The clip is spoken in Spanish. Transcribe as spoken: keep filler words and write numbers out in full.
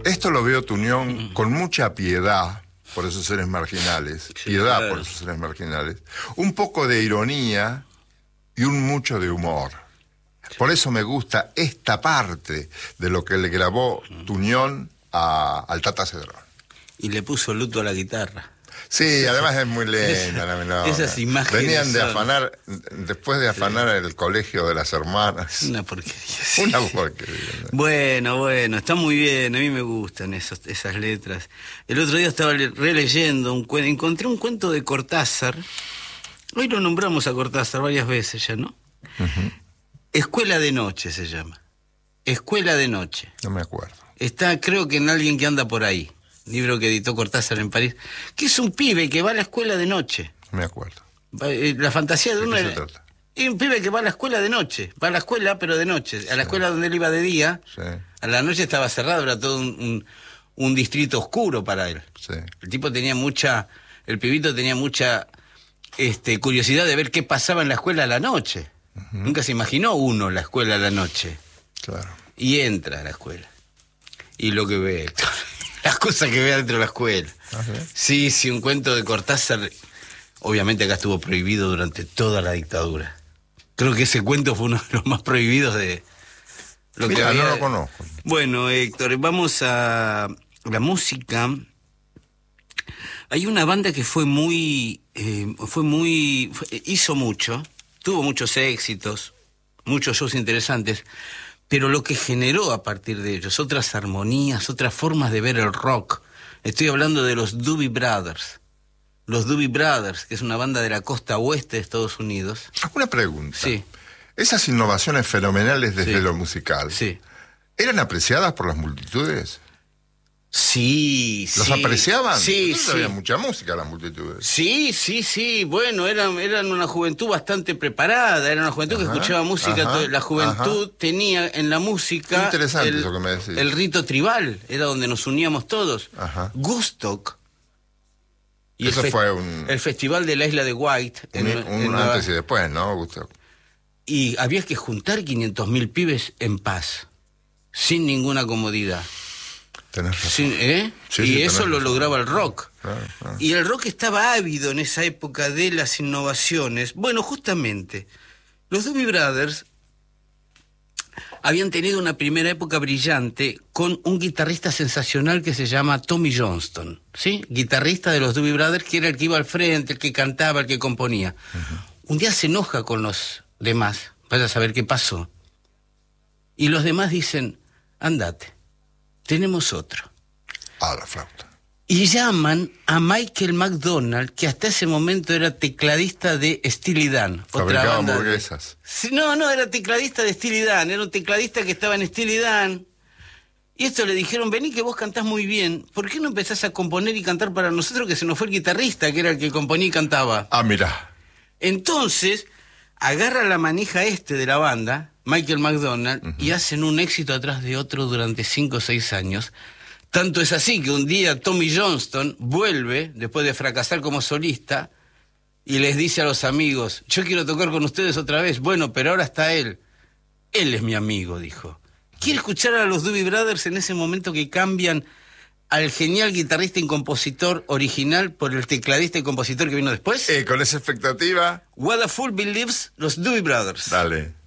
Esto lo veo Tuñón con mucha piedad por esos seres marginales, Sí, piedad claro. por esos seres marginales, un poco de ironía y un mucho de humor. Por eso me gusta esta parte de lo que le grabó Tuñón a, al Tata Cedrón. Y le puso luto a la guitarra. Sí, además es muy lenta la melodía. Esas imágenes Venían de son- afanar, después de afanar el colegio de las hermanas. Una porquería. sí. Una porquería. Bueno, bueno, está muy bien, a mí me gustan esos, esas letras. El otro día estaba le- releyendo un cuento, encontré un cuento de Cortázar. Hoy lo nombramos a Cortázar varias veces ya, ¿no? Uh-huh. Escuela de Noche se llama. Escuela de Noche. No me acuerdo. Está, creo que en Alguien que anda por ahí. Libro que editó Cortázar en París. Que es un pibe que va a la escuela de noche. No me acuerdo. Va- eh, La fantasía de ¿De uno qué se es trata? es un pibe que va a la escuela de noche. Va a la escuela, pero de noche. A la escuela donde él iba de día. Sí, A la noche estaba cerrado, era todo un, un, un distrito oscuro para él. sí. El tipo tenía mucha, el pibito tenía mucha este, curiosidad de ver qué pasaba en la escuela a la noche. Uh-huh. Nunca se imaginó uno la escuela a la noche. Claro. Y entra a la escuela. Y lo que ve, Héctor, las cosas que ve dentro de la escuela. ¿Ah, sí? Sí, sí, un cuento de Cortázar. Obviamente acá estuvo prohibido durante toda la dictadura. Creo que ese cuento fue uno de los más prohibidos de lo que Mira, había. no lo conozco. Bueno, Héctor, vamos a la música. Hay una banda que fue muy, eh, fue muy, fue- hizo mucho, tuvo muchos éxitos, muchos shows interesantes, pero lo que generó a partir de ellos, otras armonías, otras formas de ver el rock. Estoy hablando de los Doobie Brothers. Los Doobie Brothers, que es una banda de la costa oeste de Estados Unidos. Una pregunta. Sí, Esas innovaciones fenomenales desde Sí. lo musical, sí. ¿eran apreciadas por las multitudes? Sí, ¿Los sí. apreciaban? Sí, Entonces sí. había mucha música las multitudes. Sí, sí, sí, bueno, eran, eran una juventud bastante preparada, era una juventud Ajá, que escuchaba música, ajá, todo- la juventud ajá. tenía en la música Qué interesante el, eso que me decís. el rito tribal, era donde nos uníamos todos. Ajá. Woodstock. Y Eso el, fe- fue un- el festival de la isla de White. Un, en- un en Nueva- antes y después, ¿no, Gustavo? y había que juntar quinientos mil pibes en paz, sin ninguna comodidad. Tenés razón. Sin- ¿eh? Sí, y sí, eso tenés lo razón. lograba el rock. Claro, claro. Y el rock estaba ávido en esa época de las innovaciones. Bueno, justamente, los Doobie Brothers habían tenido una primera época brillante con un guitarrista sensacional que se llama Tommy Johnston, ¿sí? Guitarrista de los Doobie Brothers, que era el que iba al frente, el que cantaba, el que componía. Uh-huh. Un día se enoja con los demás, vaya a saber qué pasó. Y los demás dicen, andate, tenemos otro. Ah, la flauta. Y llaman a Michael McDonald, que hasta ese momento era tecladista de Steely Dan. Fabricaba banda de- hamburguesas. Sí, No, no, era tecladista de Steely Dan, era un tecladista que estaba en Steely Dan. Y esto le dijeron, vení que vos cantás muy bien, ¿por qué no empezás a componer y cantar para nosotros, que se nos fue el guitarrista, que era el que componía y cantaba? Ah, mirá. Entonces, agarra la manija este de la banda, Michael McDonald, Ujú. y hacen un éxito atrás de otro durante cinco o seis años. Tanto es así que un día Tommy Johnston vuelve, después de fracasar como solista, y les dice a los amigos, yo quiero tocar con ustedes otra vez. Bueno, pero ahora está él. Él es mi amigo, dijo. ¿Quiere escuchar a los Doobie Brothers en ese momento que cambian al genial guitarrista y compositor original por el tecladista y compositor que vino después? Eh, con esa expectativa, What a Fool Believes, los Doobie Brothers. dale.